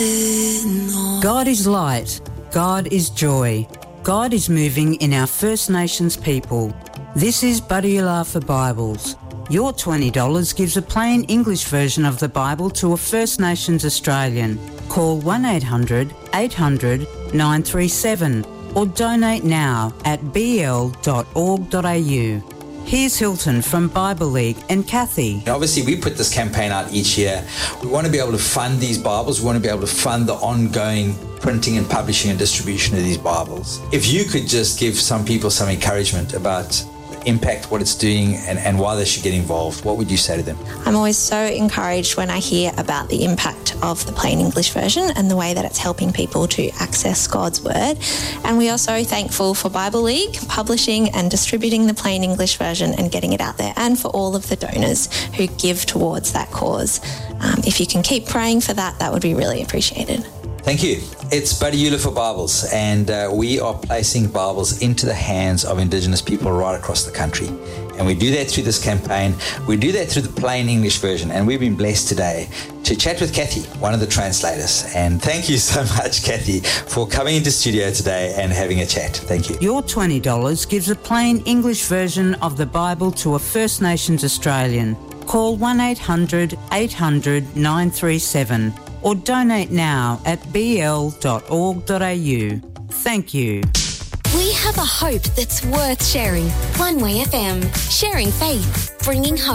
God is light. God is joy. God is moving in our First Nations people. This is Buddyula for Bibles. Your $20 gives a plain English version of the Bible to a First Nations Australian. Call 1-800-800-937 or donate now at bl.org.au. Here's Hilton from Bible League and Kathy. Obviously, we put this campaign out each year. We want to be able to fund these Bibles. We want to be able to fund the ongoing printing and publishing and distribution of these Bibles. If you could just give some people some encouragement about the impact, what it's doing, and why they should get involved, what would you say to them? I'm always so encouraged when I hear about the impact of the plain English version and the way that it's helping people to access God's Word. And we are so thankful for Bible League publishing and distributing the plain English version and getting it out there, and for all of the donors who give towards that cause. If you can keep praying for that, that would be really appreciated. Thank you. It's Buddyula for Bibles, and we are placing Bibles into the hands of Indigenous people right across the country. And we do that through this campaign. We do that through the plain English version, and we've been blessed today to chat with Kathy, one of the translators. And thank you so much, Kathy, for coming into studio today and having a chat. Thank you. Your $20 gives a plain English version of the Bible to a First Nations Australian. Call 1-800-800-937 or donate now at bl.org.au. Thank you. We have a hope that's worth sharing. One Way FM, sharing faith, bringing hope.